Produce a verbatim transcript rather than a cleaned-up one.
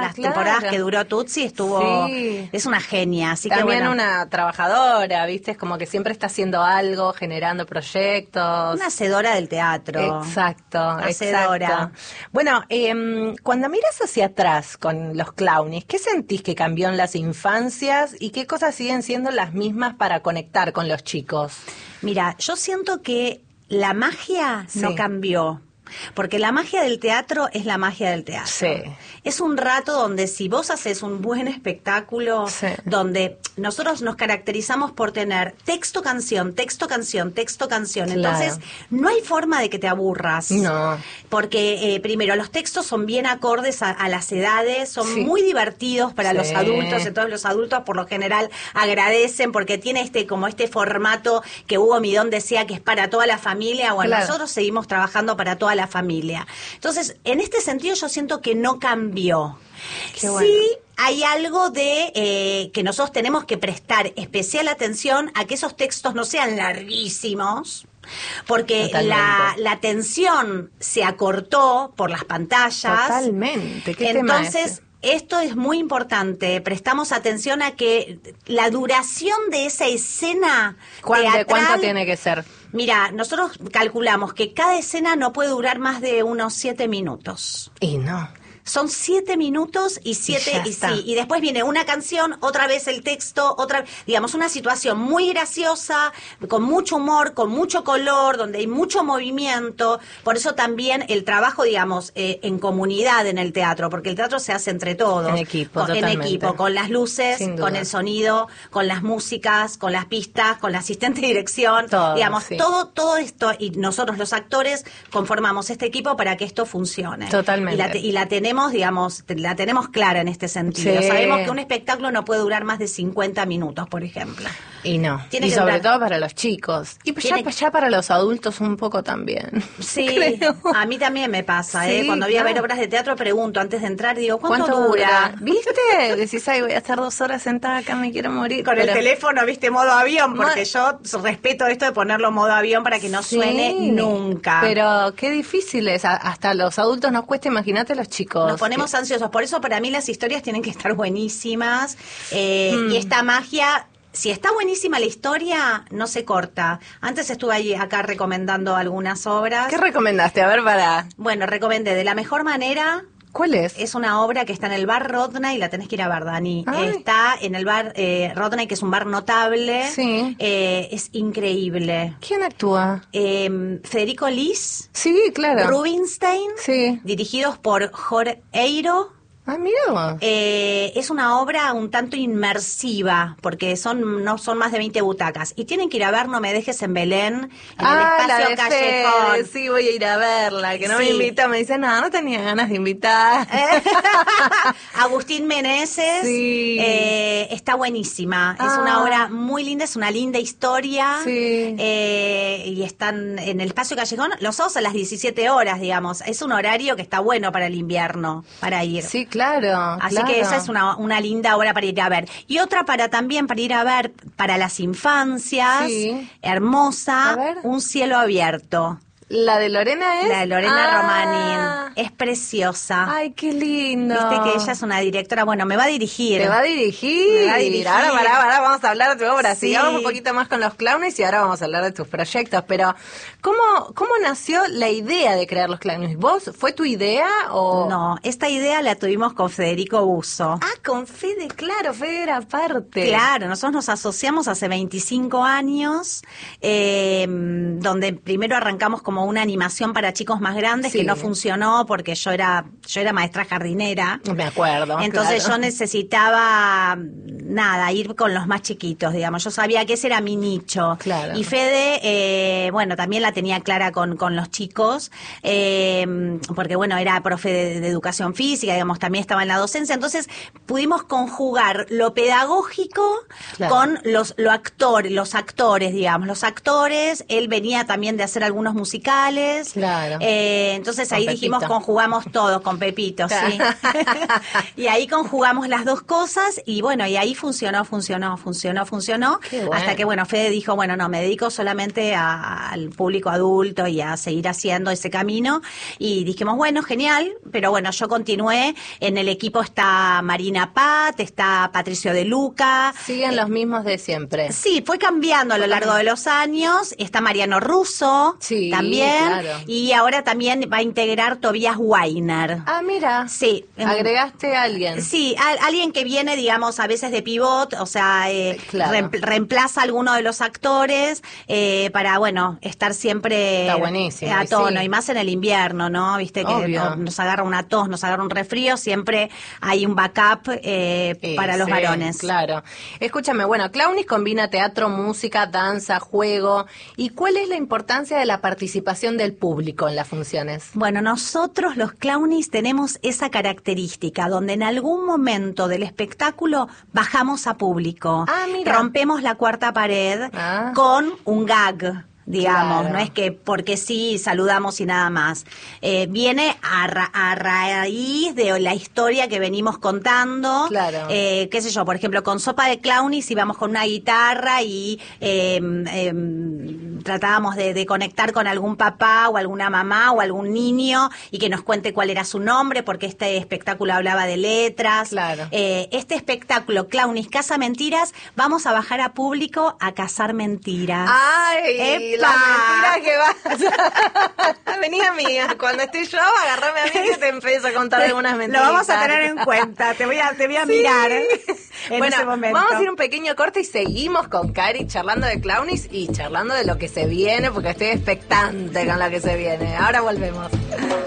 las claro. temporadas que duró Tutsi estuvo, sí. es una genia, así También que bueno. una trabajadora, ¿viste? Es como que siempre está haciendo algo, generando proyectos. Una hacedora del teatro. Exacto, Hacedora. exacto. Bueno, eh, cuando miras hacia atrás con los Clownies, ¿qué sentís que cambió en las infancias y qué cosas siguen siendo las mismas para conectar con los chicos? Mira, yo siento que la magia Sí. no cambió. Porque la magia del teatro es la magia del teatro. Sí. Es un rato donde si vos haces un buen espectáculo, Sí. donde nosotros nos caracterizamos por tener texto, canción, texto, canción, texto, canción. Claro. Entonces, no hay forma de que te aburras. No. Porque, eh, primero, los textos son bien acordes a, a las edades, son Sí. muy divertidos para Sí. los adultos. Entonces, los adultos, por lo general, agradecen porque tiene este como este formato que Hugo Midón decía que es para toda la familia. Bueno, Claro. nosotros seguimos trabajando para toda la familia. Entonces, en este sentido yo siento que no cambió. Qué bueno. Sí hay algo de eh, que nosotros tenemos que prestar especial atención a que esos textos no sean larguísimos, porque la, Totalmente. la atención se acortó por las pantallas. Totalmente. ¿Qué tema Entonces, ese? esto es muy importante. Prestamos atención a que la duración de esa escena ¿Cuánto, teatral, ¿Cuánto tiene que ser? Mira, nosotros calculamos que cada escena no puede durar más de unos siete minutos. Y no. Son siete minutos y siete ya y, está. sí, y después viene una canción, otra vez el texto, otra, digamos, una situación muy graciosa, con mucho humor, con mucho color, donde hay mucho movimiento. Por eso también el trabajo, digamos, eh, en comunidad en el teatro, porque el teatro se hace entre todos. En equipo, con, en totalmente. equipo, con las luces, Sin duda. con el sonido, con las músicas, con las pistas, con la asistente de dirección, Todo, digamos, sí. todo, todo esto, y nosotros los actores conformamos este equipo para que esto funcione. Totalmente. Y la, te- y la tenemos, digamos, te- la tenemos clara en este sentido. Sí. Sabemos que un espectáculo no puede durar más de cincuenta minutos, por ejemplo. Y no. Tiene y que sobre durar- todo para los chicos. Y ya, Tiene- ya para los adultos un poco también. Sí, Creo. a mí también me pasa, Sí, ¿eh? Cuando voy a ver claro. obras de teatro pregunto antes de entrar, digo, ¿cuánto, ¿Cuánto dura? dura? ¿Viste? Decís, ay, voy a estar dos horas sentada acá, me quiero morir. Con el Pero- teléfono, viste, modo avión, porque Ma- yo respeto esto de ponerlo modo avión para que no Sí, suene nunca. Pero qué difícil es. A- Hasta los adultos nos cuesta, imagínate a los chicos. Nos ponemos Que- ansiosos. Por eso para mí las historias tienen que estar buenísimas. eh, Mm. Y esta magia, si está buenísima la historia, no se corta. Antes estuve ahí acá recomendando algunas obras. ¿Qué recomendaste? A ver, para... Bueno, recomendé De la mejor manera. ¿Cuál es? Es una obra que está en el bar Rodney, la tenés que ir a ver, Dani. Ay. Está en el bar eh, Rodney, que es un bar notable. Sí. Eh, es increíble. ¿Quién actúa? Eh, Federico Lis, Sí, claro. Rubinstein, Sí. dirigidos por Jorge Eiro. Ah, mira vos. Eh, es una obra un tanto inmersiva, porque son no son más de veinte butacas. Y tienen que ir a ver No me dejes en Belén, en Ah, el la espacio de Callejón. Fede, sí, voy a ir a verla, que no me Sí. invita, me dice, no, no tenía ganas de invitar. Agustín Meneses, Sí. eh, está buenísima. Es Ah. una obra muy linda, es una linda historia. Sí. Eh, y están en el espacio Callejón los sábados a las diecisiete horas, digamos. Es un horario que está bueno para el invierno, para ir. Sí, claro. Así claro. que esa es una, una linda obra para ir a ver. Y otra para también para ir a ver para las infancias, Sí. hermosa, A ver. Un cielo abierto. ¿La de Lorena es? La de Lorena Ah. Romani. Es preciosa. Ay, qué lindo. Viste que ella es una directora, bueno, me va a dirigir. Te va a dirigir. Me va a dirigir. Ahora, pará, pará, vamos a hablar de tu obra. Sí. Sigamos un poquito más con los clowns y ahora vamos a hablar de tus proyectos. Pero, ¿cómo, cómo nació la idea de crear los clowns? ¿Vos? ¿Fue tu idea o...? No, esta idea la tuvimos con Federico Busso. Ah, con Fede, claro, Fede era parte. Claro, nosotros nos asociamos hace veinticinco años, eh, donde primero arrancamos como una animación para chicos más grandes, Sí. que no funcionó porque yo era yo era maestra jardinera. Me acuerdo. Entonces claro. yo necesitaba, nada, ir con los más chiquitos, digamos. Yo sabía que ese era mi nicho. Claro. Y Fede, eh, bueno, también la tenía clara con, con los chicos, eh, porque, bueno, era profe de, de educación física, digamos, también estaba en la docencia. Entonces pudimos conjugar lo pedagógico Claro. con los, lo actor, los actores, digamos. Los actores, él venía también de hacer algunos musicales. Claro. Eh, entonces Con ahí Pepito. dijimos, conjugamos todos con Pepito, sí. Y ahí conjugamos las dos cosas y bueno, y ahí funcionó, funcionó, funcionó, funcionó. Qué bueno. Hasta que, bueno, Fede dijo, bueno, no, me dedico solamente a- al público adulto y a seguir haciendo ese camino. Y dijimos, bueno, genial, pero bueno, yo continué. En el equipo está Marina Pat, está Patricio De Luca. Siguen los mismos de siempre. Sí, fue cambiando a lo largo de los años. Está Mariano Russo Sí, también. claro. Y ahora también va a integrar Tobias Weiner. Ah, mira. Sí. em, Agregaste a alguien. Sí, a- alguien que viene, digamos, a veces de pivot, o sea, eh, Claro. reem- reemplaza a alguno de los actores eh, para, bueno, estar siempre Está buenísimo, a y tono, sí. y más en el invierno, ¿no? Viste que Obvio. no- nos agarra una tos, nos agarra un resfrío, siempre hay un backup eh, Sí, para los sí, varones. Claro. Escúchame, bueno, Clownis combina teatro, música, danza, juego. ¿Y cuál es la importancia de la participación del público en las funciones? Bueno, nosotros los clownis tenemos esa característica donde en algún momento del espectáculo bajamos a público, Ah, mira. rompemos la cuarta pared Ah. con un gag. Digamos, Claro. no es que porque sí saludamos y nada más. Eh, viene a, ra- a raíz de la historia que venimos contando. Claro. Eh, qué sé yo, por ejemplo, con Sopa de Clownis íbamos con una guitarra y eh, eh, tratábamos de, de conectar con algún papá o alguna mamá o algún niño y que nos cuente cuál era su nombre, porque este espectáculo hablaba de letras. Claro. Eh, este espectáculo, Clownis Casa Mentiras, vamos a bajar a público a cazar mentiras. ¡Ay! ¡Epa! La mentira que vas. Vení amiga, cuando esté yo, agarrame a mí que te empiezo a contar algunas mentiras. Lo vamos a tener en cuenta, te voy a, te voy a mirar en Bueno, ese momento. vamos a ir un pequeño corte y seguimos con Cari charlando de Clownis y charlando de lo que se viene, porque estoy expectante con lo que se viene. Ahora volvemos.